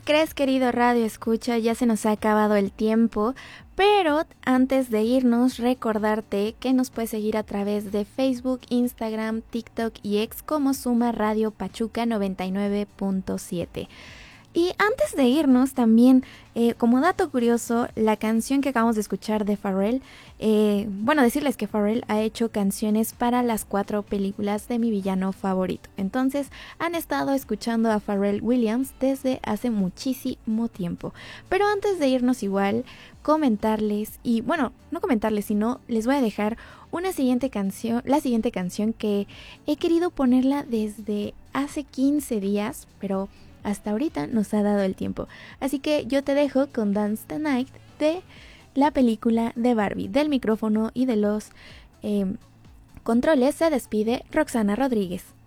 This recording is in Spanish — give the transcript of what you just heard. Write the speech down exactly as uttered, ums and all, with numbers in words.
crees, querido Radio Escucha? Ya se nos ha acabado el tiempo, pero antes de irnos, recordarte que nos puedes seguir a través de Facebook, Instagram, TikTok y X como Suma Radio Pachuca noventa y nueve punto siete. Y antes de irnos también, eh, como dato curioso, la canción que acabamos de escuchar de Pharrell, eh, bueno, decirles que Pharrell ha hecho canciones para las cuatro películas de mi villano favorito. Entonces han estado escuchando a Pharrell Williams desde hace muchísimo tiempo. Pero antes de irnos igual, comentarles, y bueno, no comentarles, sino les voy a dejar una siguiente canción, la siguiente canción que he querido ponerla desde hace quince días, pero hasta ahorita nos ha dado el tiempo. Así que yo te dejo con Dance the Night de la película de Barbie. Del micrófono y de los eh, controles se despide Roxana Rodríguez.